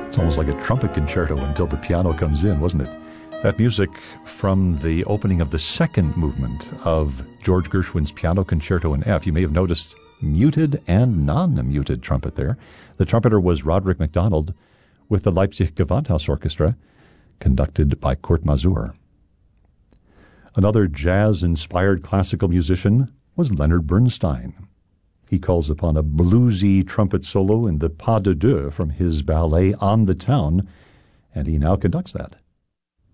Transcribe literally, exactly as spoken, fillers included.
It's almost like a trumpet concerto until the piano comes in, wasn't it? That music from the opening of the second movement of George Gershwin's Piano Concerto in F. You may have noticed muted and non-muted trumpet there. The trumpeter was Roderick MacDonald with the Leipzig Gewandhaus Orchestra, conducted by Kurt Masur. Another jazz-inspired classical musician was Leonard Bernstein. He calls upon a bluesy trumpet solo in the Pas de Deux from his ballet On the Town, and he now conducts that.